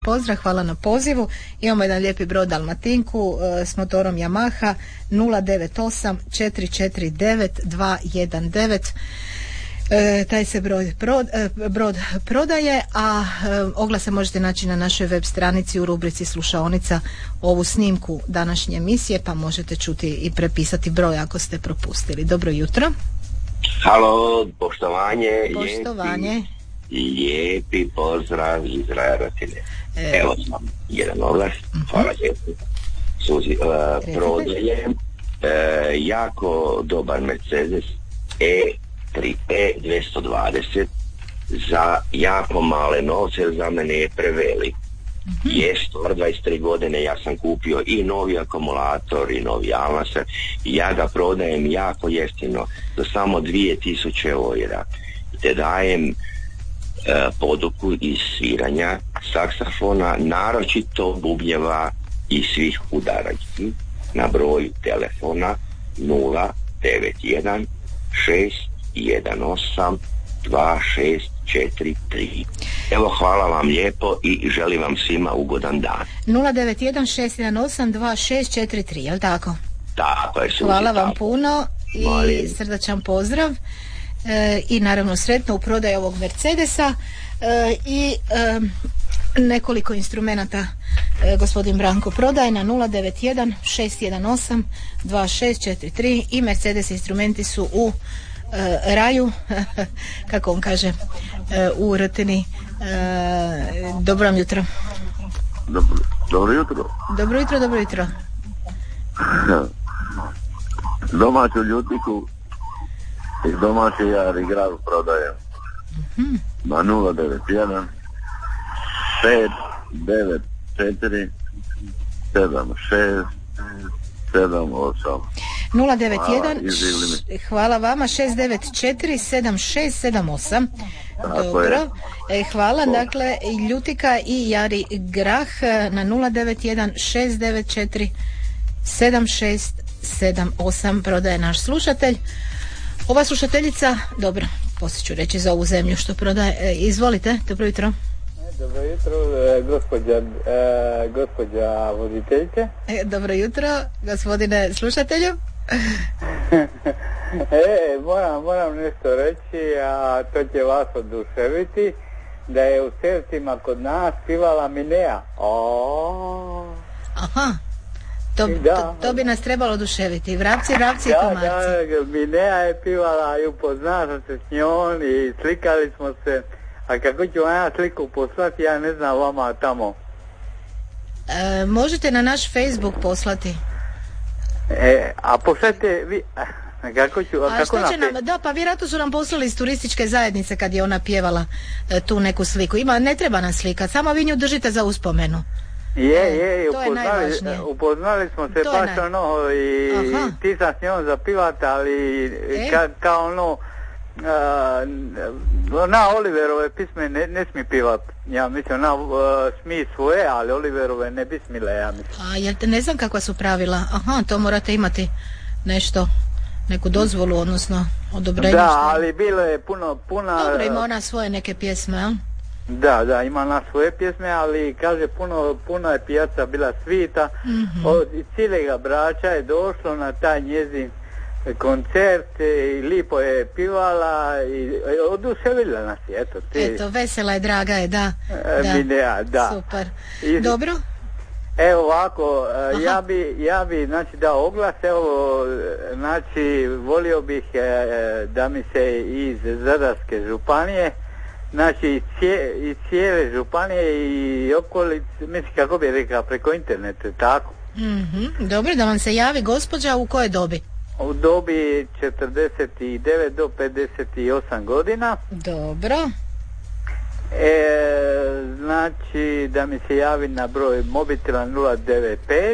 Pozdrav, hvala na pozivu. Imamo jedan lijepi brod Dalmatinku s motorom Yamaha 098 449 219. Taj se brod prodaje, a oglase možete naći na našoj web stranici u rubrici slušaonica ovu snimku današnje emisije, pa možete čuti i prepisati broj ako ste propustili. Dobro jutro. Halo, poštovanje. Lijepi pozdrav iz Rajratine. Evo sam jedan oglas. Hvala lijepo. Prodajem jako dobar Mercedes E220 za jako male novce, jer za mene je prevelik. Je stvar 23 godine, ja sam kupio i novi akumulator i novi Almaser i ja ga prodajem jako jeftino za samo 2000 eura, te dajem poduku iz sviranja saksafona, naročito bubnjeva i svih udarački, na broj telefona 091 618 2643. Evo, hvala vam lijepo i želim vam svima ugodan dan. 091 618 2643, je li tako? Tako je, Suzi. Hvala vam puno i srdačan pozdrav. I naravno sretno u prodaji ovog Mercedesa i nekoliko instrumenata gospodin Branko prodaje na 091 618 2643 i Mercedes instrumenti su u Raju, kako on kaže, u Rtini. Dobro vam jutro. Dobro jutro. Dobro jutro. Domaću ljutiku i domaći jar i grad prodajem na 091 694 76 78 091, hvala vama, 694 7678. Dobro, hvala. Dakle, ljutika i jari grah na 091 694 7678 prodaje naš slušatelj. Ova slušateljica, dobro, poslije ću reći za ovu zemlju što prodaje. Izvolite, dobro jutro. Dobro jutro, gospođa voditeljke. Dobro jutro, gospodine slušatelju. Moram nešto reći, a to će vas oduševiti, da je u Selcima kod nas pivala Minea. Aha. To bi nas trebalo oduševiti. Vrapci i komarci. Da, Minea je pivala i upoznao sam se s njom i slikali smo se. A kako ću vam ja sliku poslati, ja ne znam vama tamo. Možete na naš Facebook poslati. A pošljete vi... Kako ću... A što će nam... Da, pa vjerojatno su nam poslali iz turističke zajednice kad je ona pjevala tu neku sliku. Ne treba nam slika, samo vi nju držite za uspomenu. Upoznali smo se baš i ti sam s njom zapivat, ali kao na Oliverove pisme ne smije pivat. Ja mislim, ona smije svoje, ali Oliverove ne bi smile, ja mislim. Ne znam kakva su pravila. To morate imati nešto, neku dozvolu, odnosno odobrenje. Da, ali bilo je puno... Dobro, ima ona svoje neke pjesme, jel? Da, ima na svoje pjesme, ali kaže puno je pijaca bila svita. Od cijelega Brača je došlo na taj njezin koncert i lipo je pivala i oduševila nas je, eto, vesela je, draga je, da. Da. Super. Dobro. Evo ovako, ja bi znači dao oglas, evo, znači volio bih da mi se iz Zadarske županije, znači iz cijele županije i okolice, mislim kako bi rekao, preko interneta, tako. Dobro, da vam se javi gospođa u kojoj dobi? U dobi 49 do 58 godina. Dobro. Znači da mi se javi na broj mobitela 095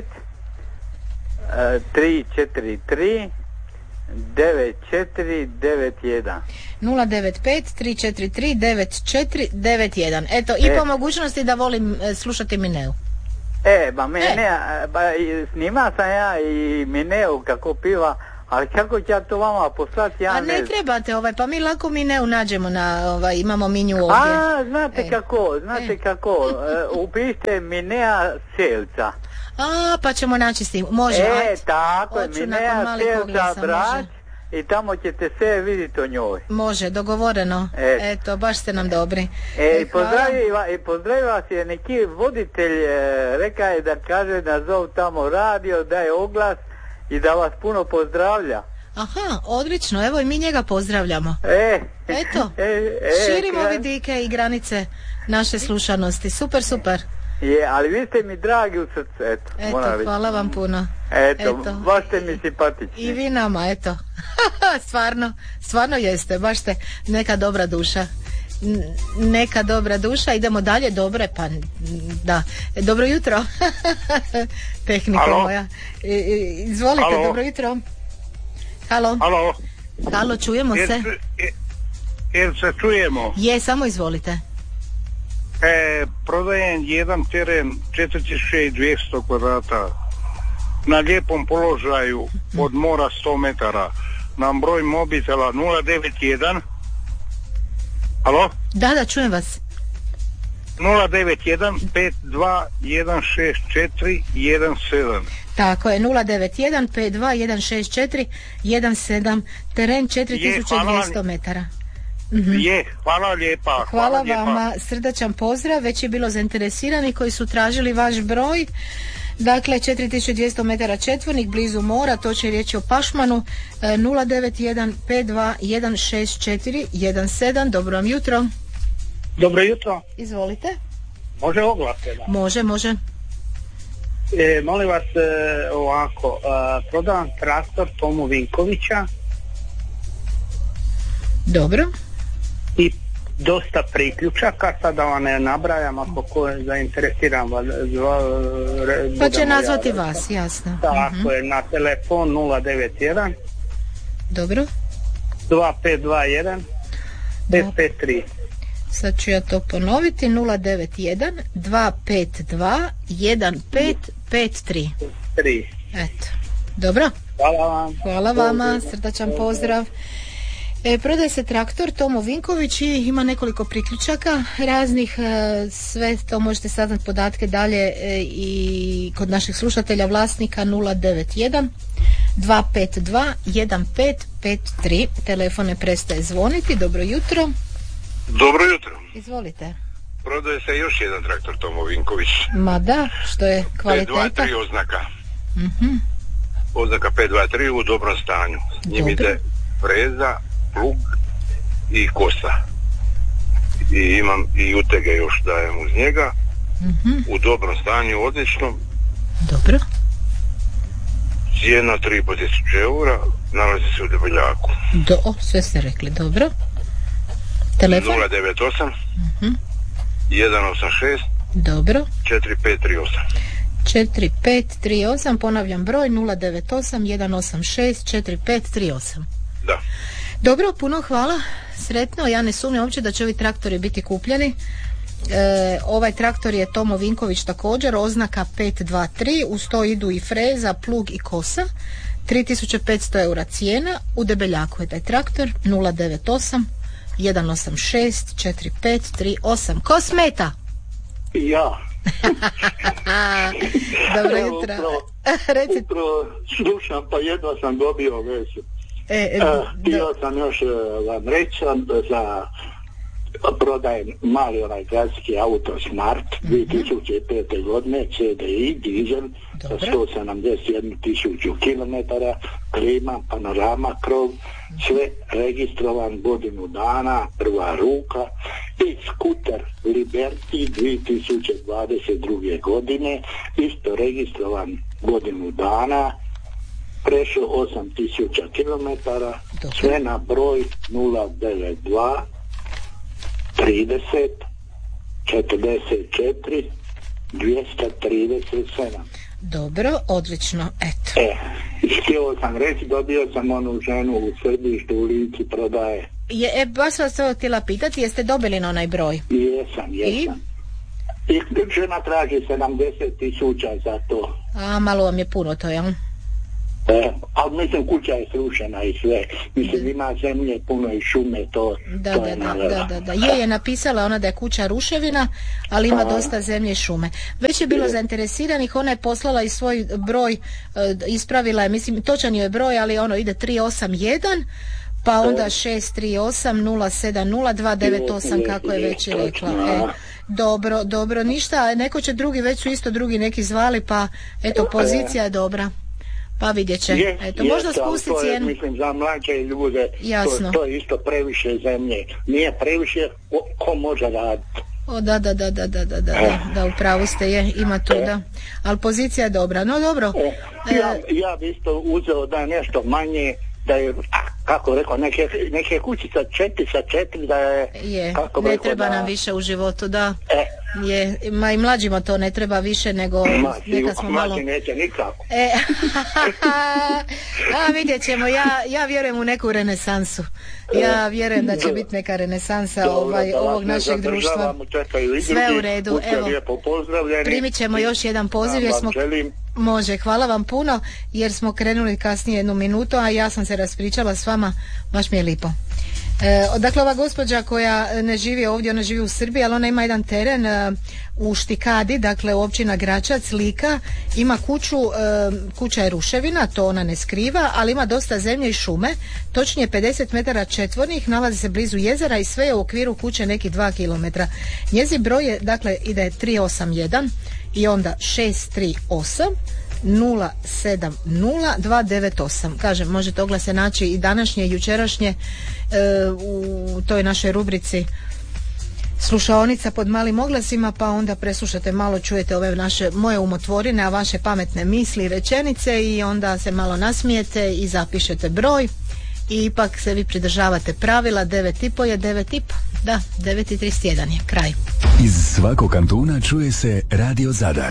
343 9491. 095 343 9491. Eto, i po mogućnosti da volim slušati Mineu. Snima sam ja i Mineu kako piva, ali kako ću ja to vama poslati, ja A ne trebate, pa mi lako ne nađemo na, imamo minju ovdje. A, znate kako, upišite Minea Selca. A, pa ćemo naći s tim, može. Tako je, Minea Selca Brač, i tamo ćete sve vidjeti o njoj. Može, dogovoreno. Eto, baš ste nam dobri. Pozdravi vas je neki voditelj, reka je da kaže da zov tamo radio, daje oglas i da vas puno pozdravlja. Aha, odlično, evo i mi njega pozdravljamo. Eto, širimo vidike i granice naše slušanosti. Super. Ali vi ste mi dragi u srcu, eto, hvala vam puno. Eto, baš ste mi simpatični. I vi nama, eto. Stvarno jeste, baš ste neka dobra duša. Idemo dalje, dobre, pa da. Dobro jutro. Tehnika moja. Izvolite, halo. Dobro jutro. Halo, čujemo se. Jel se čujemo? Je, samo izvolite. Prodajem jedan teren 4200 kvadrata na lijepom položaju od mora 100 metara. Nam broj mobitela 091. Halo? Da, čujem vas. 091 52 164 17. Tako je, 091 52 164 17, teren 4200 metara. Hvala lijepa. Hvala vama, srdačan pozdrav, već je bilo zainteresirani koji su tražili vaš broj. Dakle, 4200 metara četvornih, blizu mora, točnije riječ je o Pašmanu. 091 52 164 17. Dobro vam jutro. Dobro jutro. Izvolite. Može oglase? Da? Može. Molim vas ovako, prodavam traktor Tomu Vinkovića. Dobro. I dosta priključaka, sada vam ne nabrajam, ako ko je zainteresiran pa će nazvati vas, jasno. Tako je, na telefon 091 dobro 2521 553. Sad ću ja to ponoviti, 091 252 1553. Eto, dobro? Hvala vama, srdačan pozdrav. Prodaje se traktor Tomo Vinković i ima nekoliko priključaka raznih, sve to možete saznati podatke dalje i kod naših slušatelja vlasnika 091 252 1553. Telefon ne prestaje zvoniti. Dobro jutro. Dobro jutro. Izvolite. Prodaje se još jedan traktor Tomo Vinković. Ma da, što je kvaliteta? 523 oznaka. Oznaka 523 u dobrom stanju. Njim ide freza, plug i kosa. I imam i utege još dajem uz njega. U dobrom stanju, odlično. Dobro. Cijena 3.500 eura, nalazi se u Debeljaku. Sve ste rekli, dobro. Telefon? 098 186 dobro 4538. 4538, ponavljam broj 098 186 4538. Da. Dobro, puno hvala, sretno, ja ne sumnjam uopće da će ovi traktori biti kupljeni. Ovaj traktor je Tomo Vinković također, oznaka 523, uz to idu i freza, plug i kosa. 3500 eura cijena, u Debeljaku je taj traktor. 098 186 4538. Ko smeta? Ja. Dobro jutro. Upravo slušam, pa jedva sam dobio vezu. Htio sam još vam reći za prodajem mali onaj gradski auto Smart 2005. godine, CDI, dizel sa 171.000 km, klima, panorama, krov, sve registrovan godinu dana, prva ruka, i skuter Liberty 2022. godine, isto registrovan godinu dana, prešao 8.000 km, sve na broj 092 30 44 237. Dobro, odlično, eto. Htio sam reći, dobio sam onu ženu u središtu u Lici, prodaje. Baš vas to htjela pitati, jeste dobili na onaj broj? Jesam. I žena traži 70.000 za to. A malo vam je puno to, jel? Ali mislim kuća je srušena i sve. Mislim ima zemlje puno i šume, to je navela. Da. Je napisala ona da je kuća ruševina, ali ima dosta zemlje i šume. Već je bilo zainteresiranih, ona je poslala i svoj broj, ispravila je, mislim točan je broj, ali ono ide 381 pa onda 638-070-298 kako je već i rekla. Dobro, ništa, neko će drugi, već su isto drugi neki zvali, pa eto, pozicija je dobra. Pa vidjet će. Eto, možda spusti cijenu. Mislim, za mlađe ljude to je isto previše zemlje. Nije previše, ko može raditi. Da, upravo ste, ima tu, da. Ali pozicija je dobra, no dobro. Ja bi isto uzeo da je nešto manje, da je, kako rekao, neke kućica 4x4, da je... ne treba nam više u životu, da. Ma i mlađima to ne treba više, nego neka smo malo... Mlađi neće nikako. Vidjet ćemo, ja vjerujem u neku renesansu. Ja vjerujem da će biti neka renesansa ovog našeg društva. Sve u redu, evo. Primit ćemo još jedan poziv jer smo... Može, hvala vam puno jer smo krenuli kasnije 1 minutu, a ja sam se raspričala s vama, baš mi je lipo. Dakle, ova gospođa koja ne živi ovdje, ona živi u Srbiji, ali ona ima jedan teren u Štikadi, dakle u općina Gračac, Lika, ima kuću, kuća je ruševina, to ona ne skriva, ali ima dosta zemlje i šume, točnije 50 metara četvornih, nalazi se blizu jezera i sve je u okviru kuće nekih 2 km. Njezin broj je, dakle, ide 381 i onda 638-070-298. Kažem, možete oglase naći i današnje i jučerašnje u toj našoj rubrici slušaonica pod malim oglasima, pa onda preslušate malo, čujete ove moje umotvorine, a vaše pametne misli i rečenice i onda se malo nasmijete i zapišete broj i ipak se vi pridržavate pravila. 9,5 je 9,5. Da, 9,31 je kraj. Iz svakog kantuna čuje se Radio Zadar.